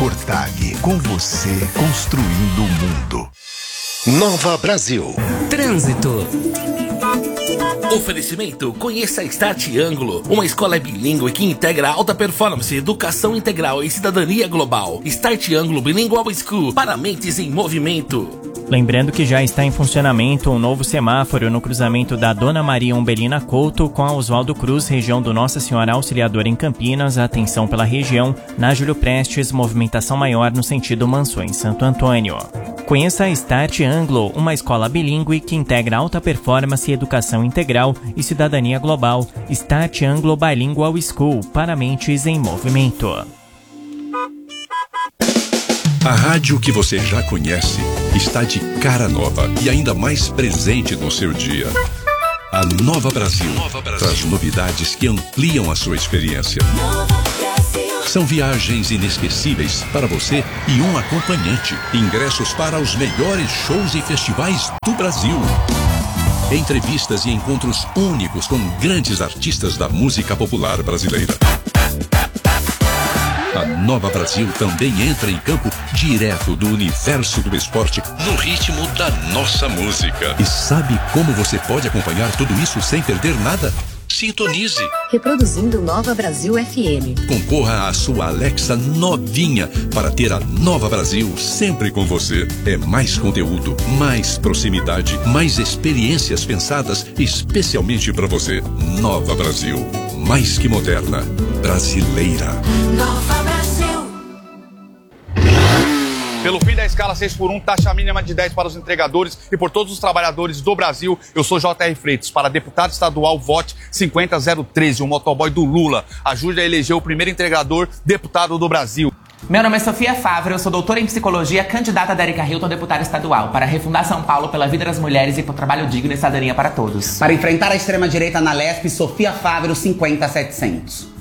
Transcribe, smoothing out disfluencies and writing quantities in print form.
Mortag, com você, construindo o mundo. Nova Brasil. Trânsito. Oferecimento: conheça a Start Ângulo, uma escola bilíngue que integra alta performance, educação integral e cidadania global. Start Ângulo Bilingual School, para mentes em movimento. Lembrando que já está em funcionamento um novo semáforo no cruzamento da Dona Maria Umbelina Couto com a Oswaldo Cruz, região do Nossa Senhora Auxiliadora em Campinas. Atenção pela região. Na Júlio Prestes, movimentação maior no sentido Mansões Santo Antônio. Conheça a Start Anglo, uma escola bilíngue que integra alta performance, educação integral e cidadania global. Start Anglo Bilingual School, para mentes em movimento. A rádio que você já conhece está de cara nova e ainda mais presente no seu dia. A Nova Brasil traz novidades que ampliam a sua experiência. São viagens inesquecíveis para você e um acompanhante. Ingressos para os melhores shows e festivais do Brasil. Entrevistas e encontros únicos com grandes artistas da música popular brasileira. A Nova Brasil também entra em campo direto do universo do esporte no ritmo da nossa música. E sabe como você pode acompanhar tudo isso sem perder nada? Sintonize. Reproduzindo Nova Brasil FM. Concorra à sua Alexa novinha para ter a Nova Brasil sempre com você. É mais conteúdo, mais proximidade, mais experiências pensadas especialmente para você. Nova Brasil. Mais que moderna. Brasileira. Nova Brasil. Pelo fim da escala 6x1, taxa mínima de 10 para os entregadores e por todos os trabalhadores do Brasil, eu sou J.R. Freitas. Para deputado estadual, vote 50013, o motoboy do Lula. Ajude a eleger o primeiro entregador deputado do Brasil. Meu nome é Sofia Fávero, eu sou doutora em psicologia, candidata da Erika Hilton a deputada estadual, para refundar São Paulo pela vida das mulheres e por trabalho digno e cidadania para todos. Para enfrentar a extrema-direita na Lesp, Sofia Fávero 50700.